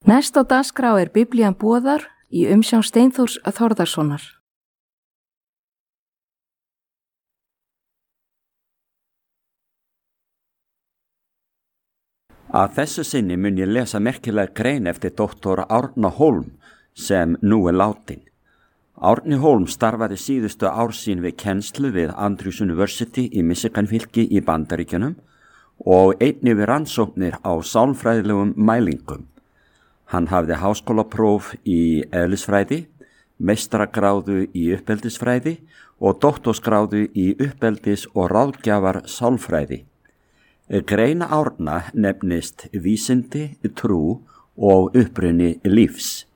Næst á dagskrá Biblían boðar í umsjón Steinþórs Þórðarsonar. Að þessu sinni mun ég lesa merkilega grein eftir doktor Árna Hólm sem nú látin. Árni Hólm starfaði síðustu ár sín við kennslu við Andrews University í Michigan fylki í Bandaríkjunum og einnig við rannsóknir á sálfræðilegum mælingum. Hann hafði háskólapróf í eðlisfræði, meistaragráðu í uppeldisfræði og doktorsgráðu í uppeldis- og ráðgjafar sálfræði. Grein Árna nefnist Vísindi, trú og uppruni lífs.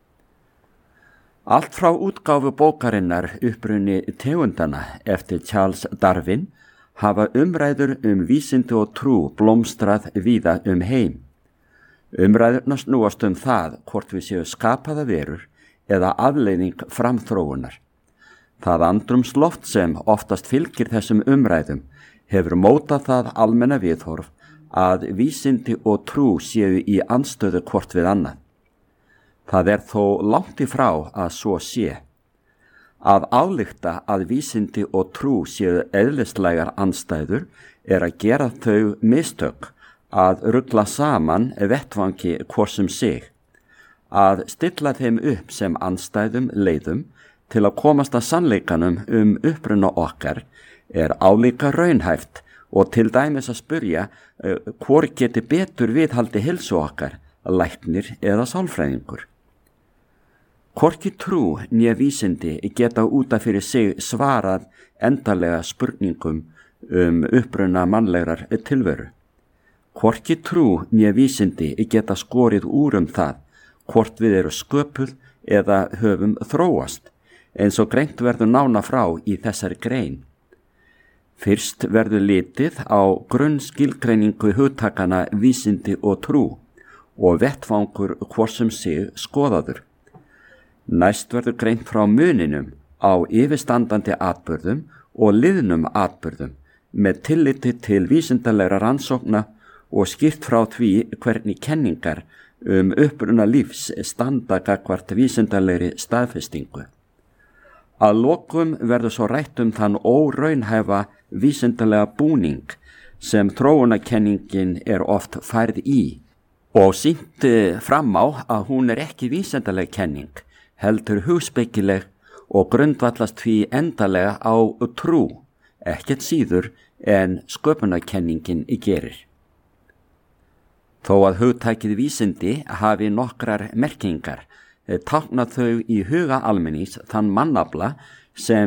Allt frá útgáfu bókarinnar Uppruni tegundana eftir Charles Darwin hafa umræður vísindi og trú blómstrað víða heim. Umræðurnar snúast það hvort við séu skapaða verur eða afleiðing framþróunar. Það andrúmsloft sem oftast fylgir þessum umræðum hefur mótað það almenna viðhorf að vísindi og trú séu í andstöðu hvort við annað. Það þó langt í frá að svo sé. Að álykta að vísindi og trú séu eðlislægar andstæður að gera þau mistök að rugla saman vettvangi hvort sig, að stilla þeim upp sem andstæðum leiðum til að komast að sannleikanum uppruna okkar álíka raunhæft og til dæmis að spyrja hvor geti betur viðhaldi heilsu okkar, læknir eða sálfræðingur. Hvorki trú né vísindi geta út af fyrir sig svarað endanlega spurningum uppruna mannlegrar tilveru. Hvorki trú né vísindi geta skorið úr það hvort við erum sköpuð eða höfum þróast, eins og greint verður nána frá í þessari grein. Fyrst verður litið á grunnskilgreiningu hugtakana vísindi og trú og vettvangur hvort sig skoðaður. Næst verður greint frá muninum á yfirstandandi atburðum og liðnum atburðum með tilliti til vísindalegra rannsókna og skýrt frá því hvernig kenningar uppruna lífs standa gagnvart vísindalegri staðfestingu. Að lokum verður svo rætt þann óraunhæfa vísindalega búning sem þróunarkenningin oft færð í og sýnt fram á að hún ekki vísindaleg kenning, heldur hugspekileg og grundvallast því endalega á trú, ekkert síður en sköpunarkenningin gerir. Þó að hugtakið vísindi hafi nokkrar merkingar, tákna þau í huga almennings þann mannafla sem